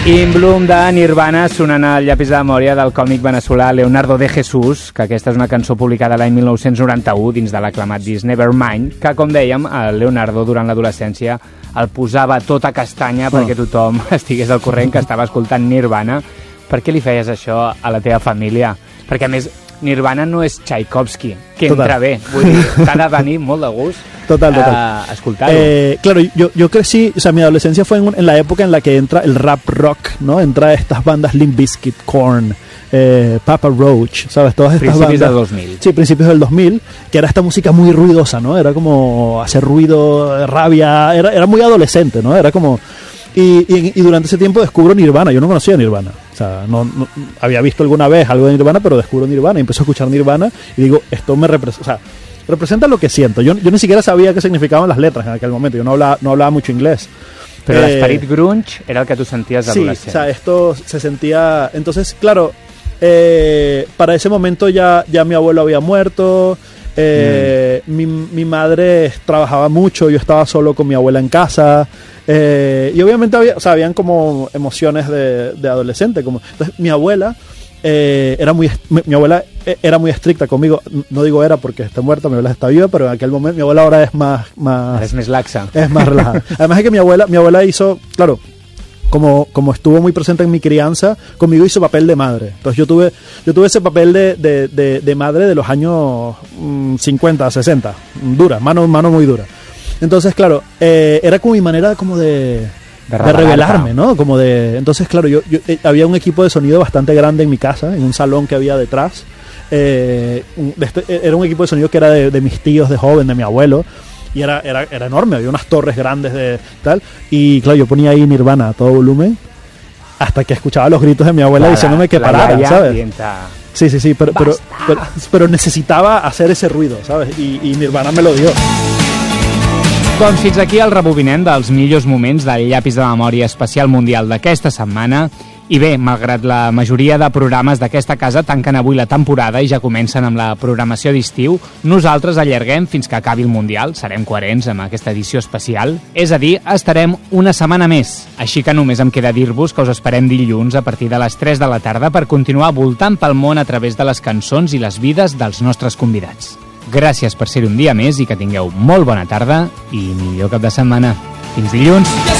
In Bloom de Nirvana sonant al llapis de memòria del còmic veneçolà Leonardo de Jesús, que aquesta és una cançó publicada l'any 1991 dins de l'aclamat disc Nevermind, que, com dèiem, el Leonardo durant l'adolescència el posava tota castanya perquè tothom estigués al corrent que estava escoltant Nirvana. Per què li feies això a la teva família? Perquè, a més, Nirvana no és Tchaikovsky, que entra bé. Vull dir, t'ha de venir molt de gust escoltar-lo. Claro, yo crecí, o sea, mi adolescencia fue en la época en la que entra el rap rock, ¿no? Entra estas bandas Limp Bizkit, Korn, Papa Roach, ¿sabes? Todas estas principios bandas. Del 2000. Sí, principios del 2000, que era esta música muy ruidosa, ¿no? Era como hacer ruido, rabia, era muy adolescente, ¿no? Era como... Y durante ese tiempo descubro Nirvana. Yo no conocía Nirvana, o sea, no había visto alguna vez algo de Nirvana, pero descubro Nirvana y empiezo a escuchar Nirvana y digo, esto me representa, o sea, representa lo que siento. Yo ni siquiera sabía qué significaban las letras en aquel momento. Yo no hablaba mucho inglés. Pero el esperit grunge era el que tú sentías de adolescente. Sí, o sea, esto se sentía... Entonces, claro, para ese momento ya mi abuelo había muerto, mi madre trabajaba mucho, yo estaba solo con mi abuela en casa, y obviamente habían como emociones de adolescente. Entonces, mi abuela era muy estricta conmigo. No digo era porque está muerta, mi abuela está viva, pero en aquel momento mi abuela ahora es más laxa. Es más relajada. Además es que mi abuela hizo, claro, como estuvo muy presente en mi crianza, conmigo hizo papel de madre. Entonces yo tuve ese papel de madre de los años 50, 60, dura, mano muy dura. Entonces, claro, era como mi manera como de revelarme, ¿no? Entonces, claro, yo había un equipo de sonido bastante grande en mi casa, en un salón que había detrás. Era un equipo de sonido que era de mis tíos de joven, de mi abuelo. Y era enorme, había unas torres grandes de tal. Y claro, yo ponía ahí Nirvana a todo volumen hasta que escuchaba los gritos de mi abuela diciéndome que parara, ¿sabes? Sí, pero necesitava hacer ese ruido, ¿sabes? Y Nirvana me lo dio. Doncs fins aquí el rebobinem dels millors moments del llapis de memòria especial mundial d'aquesta setmana. I bé, malgrat la majoria de programes d'aquesta casa tanquen avui la temporada i ja comencen amb la programació d'estiu, nosaltres allarguem fins que acabi el Mundial, serem coherents amb aquesta edició especial, és a dir, estarem una setmana més. Així que només em queda dir-vos que us esperem dilluns a partir de les 3 de la tarda per continuar voltant pel món a través de les cançons i les vides dels nostres convidats. Gràcies per ser un dia més i que tingueu molt bona tarda i millor cap de setmana. Fins dilluns!